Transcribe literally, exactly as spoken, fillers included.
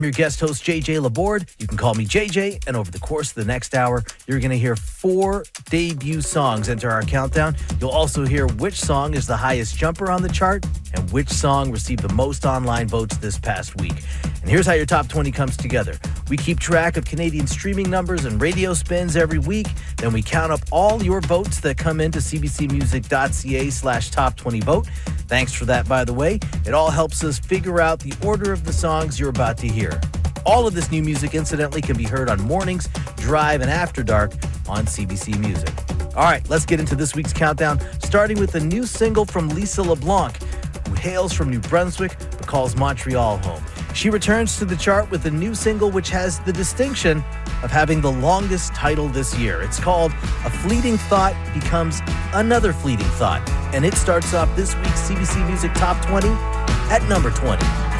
I'm your guest host, J J Laborde. You can call me J J, and over the course of the next hour, you're going to hear four debut songs enter our countdown. You'll also hear which song is the highest jumper on the chart and which song received the most online votes this past week. And here's how your top twenty comes together. We keep track of Canadian streaming numbers and radio spins every week. Then we count up all your votes that come into cbcmusic.ca slash top 20 vote. Thanks for that, by the way. It all helps us figure out the order of the songs you're about to hear. All of this new music, incidentally, can be heard on Mornings, Drive, and After Dark on C B C Music. All right, let's get into this week's countdown, starting with a new single from Lisa LeBlanc, who hails from New Brunswick but calls Montreal home. She returns to the chart with a new single which has the distinction of having the longest title this year. It's called A Fleeting Thought Becomes Another Fleeting Thought, and it starts off this week's C B C Music Top twenty at number twenty.